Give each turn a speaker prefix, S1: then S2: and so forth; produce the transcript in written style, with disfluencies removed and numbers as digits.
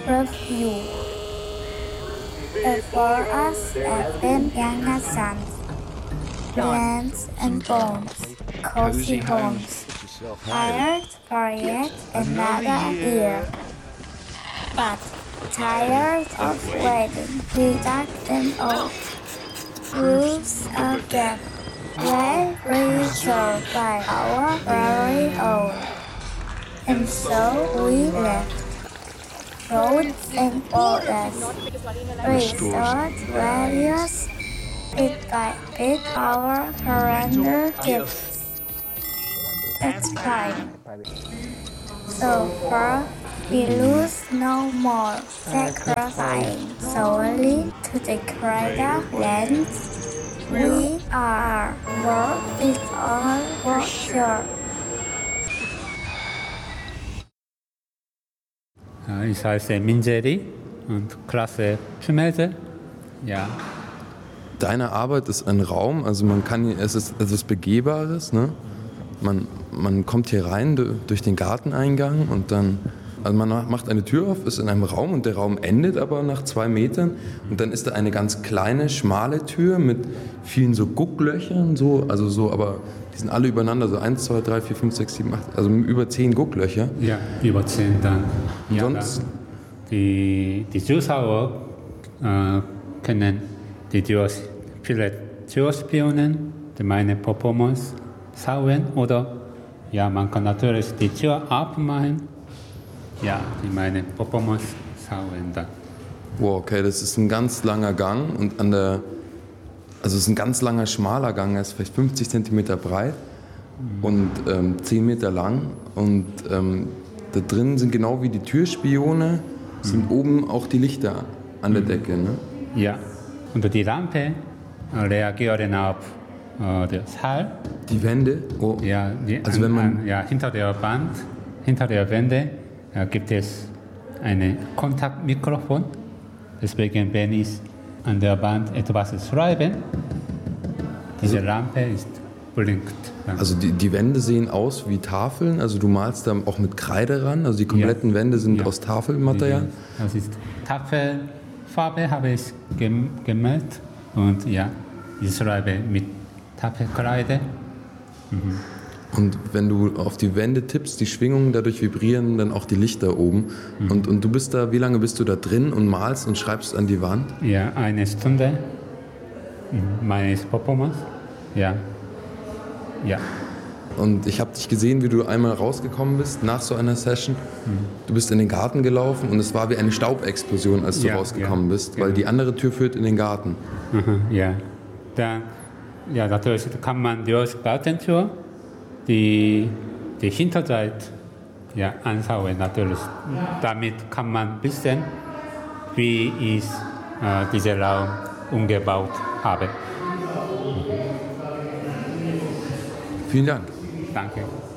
S1: Review. A forest at Young Sun. Plants and bones, cozy homes. Hired for yet another year. But tired of waiting, we dug them out. Roofs again, well reserved by our very own. And so we left. Roads and borders, restored values, bit by bit our surrender gifts. That's fine. So far, we lose no more, sacrificing solely to the greater lands. We are worth it all for sure.
S2: Ich heiße Minjeri und Klasse Schmelze. Ja.
S3: Deine Arbeit ist ein Raum, also es ist etwas Begehbares, ne? Man kommt hier rein durch den Garteneingang und dann, also man macht eine Tür auf, ist in einem Raum und der Raum endet aber nach 2 Metern und dann ist da eine ganz kleine, schmale Tür mit vielen so Gucklöchern, aber die sind alle übereinander, so 1, 2, 3, 4, 5, 6, 7, 8, also über 10 Gucklöcher.
S2: Ja, über 10 dann.
S3: Ja, sonst
S2: die Zuschauer können viele Türspionen, meine Performance schauen oder ja, man kann natürlich die Tür aufmachen, ja, meine Performance schauen dann.
S3: Wow, okay, das ist ein ganz langer Gang und es ist ein ganz langer, schmaler Gang, er ist vielleicht 50 cm breit und 10 Meter lang und da drin sind genau wie die Türspione, sind oben auch die Lichter an der Decke, ne?
S2: Ja, und die Lampe reagieren auf das Hall.
S3: Die Wände? Oh.
S2: Ja,
S3: also wenn man
S2: hinter der Wand, hinter der Wände gibt es ein Kontaktmikrofon. Deswegen, wenn ich an der Wand etwas schreibe, diese Lampe blinkt.
S3: Also die Wände sehen aus wie Tafeln, also du malst da auch mit Kreide ran, also die kompletten Wände sind aus Tafelmaterial?
S2: Das ist Tafelfarbe, habe ich gemalt und ja, ich schreibe mit Tafelkreide.
S3: Und wenn du auf die Wände tippst, die Schwingungen, dadurch vibrieren dann auch die Lichter oben. Und du bist da, wie lange bist du da drin und malst und schreibst an die Wand?
S2: Ja, 1 Stunde. Meine Performance. Ja. Und
S3: ich habe dich gesehen, wie du einmal rausgekommen bist nach so einer Session. Du bist in den Garten gelaufen und es war wie eine Staubexplosion, als du rausgekommen bist, weil die andere Tür führt in den Garten.
S2: Ja. Dann, natürlich kann man durch die Gartentür die Hinterseite anschauen, natürlich. Damit kann man ein bisschen, wie ich diesen Raum umgebaut habe.
S3: Vielen Dank.
S2: Danke.